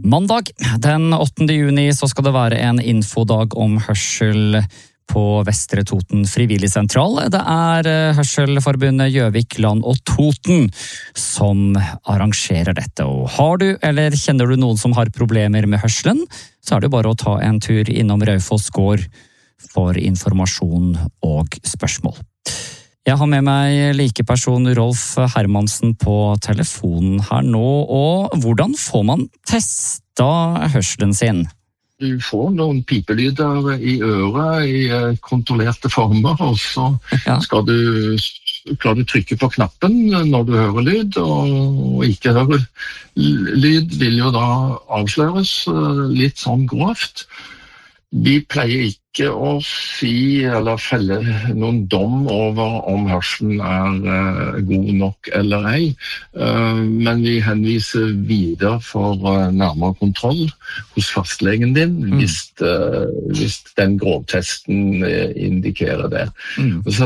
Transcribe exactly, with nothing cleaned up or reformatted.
Mandag, den åttende juni, så skal det være en infodag om hørsel på Vestre Toten frivilligsentral. Det er Hørselforbundet Gjøvik, Land og Toten som arrangerer dette. Og har du, eller kjenner du noen som har problemer med hørselen, så er det bare å ta en tur innom Raufoss gård for informasjon og spørsmål. Jeg har med meg likeperson Rolf Hermansen på telefonen her nå, og hvordan får man testa hørselen sin? Du får noen pipelyder i øret i kontrollerte former, og så skal du, skal du trykke på knappen når du hører lyd, og ikke hører lyd vil jo da avsløres litt sånn grovt. Vi pleier ikke å si eller felle noen dom over om hørselen er god nok eller ei, men vi henviser videre for nærmere kontroll hos fastlegen din, hvis, hvis den grovtesten indikerer det. Mm. Så